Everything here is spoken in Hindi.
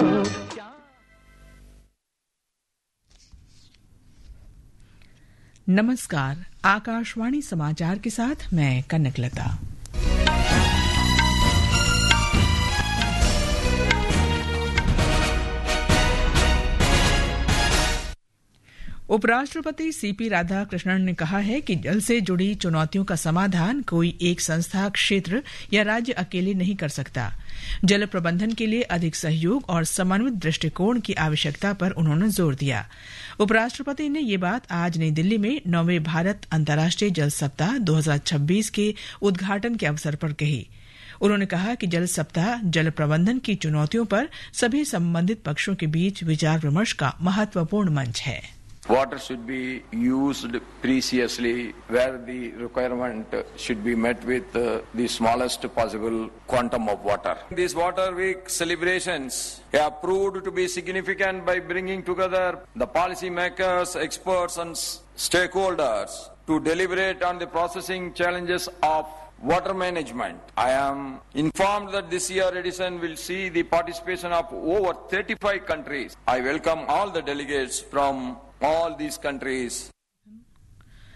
नमस्कार, आकाशवाणी समाचार के साथ मैं कनकलता। उपराष्ट्रपति सीपी राधाकृष्णन ने कहा है कि जल से जुड़ी चुनौतियों का समाधान कोई एक संस्था, क्षेत्र या राज्य अकेले नहीं कर सकता। जल प्रबंधन के लिए अधिक सहयोग और समन्वित दृष्टिकोण की आवश्यकता पर उन्होंने जोर दिया। उपराष्ट्रपति ने ये बात आज नई दिल्ली में 9वें भारत अंतर्राष्ट्रीय जल सप्ताह 2026 के उद्घाटन के अवसर पर कही। उन्होंने कहा कि जल सप्ताह जल प्रबंधन की चुनौतियों पर सभी संबंधित पक्षों के बीच विचार विमर्श का महत्वपूर्ण मंच है। Water should be used preciously where the requirement should be met with the smallest possible quantum of water. These Water Week celebrations have proved to be significant by bringing together the policy makers, experts and stakeholders to deliberate on the processing challenges of water management. I am informed that this year's edition will see the participation of over 35 countries. I welcome all the delegates from all these countries